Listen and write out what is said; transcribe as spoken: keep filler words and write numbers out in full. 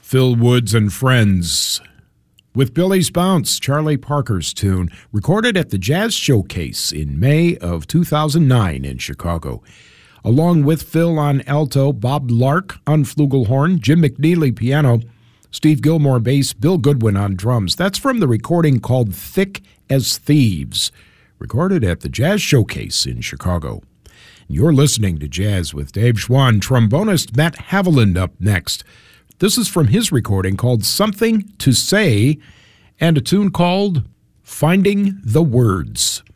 Phil Woods and Friends. With Billy's Bounce, Charlie Parker's tune, recorded at the Jazz Showcase in May of two thousand nine in Chicago. Along with Phil on alto, Bob Lark on flugelhorn, Jim McNeely piano, Steve Gilmore bass, Bill Goodwin on drums. That's from the recording called Thick as Thieves, recorded at the Jazz Showcase in Chicago. You're listening to Jazz with Dave Schwann. Trombonist Matt Haviland up next. This is from his recording called Something to Say, and a tune called Finding the Words.